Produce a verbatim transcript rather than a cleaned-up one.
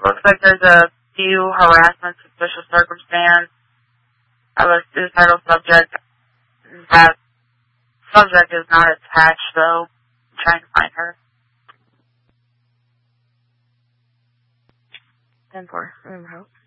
looks like there's a few harassment suspicious circumstance of a suicidal subject. That subject is not attached, though. I'm trying to find her. ten four. Remember how?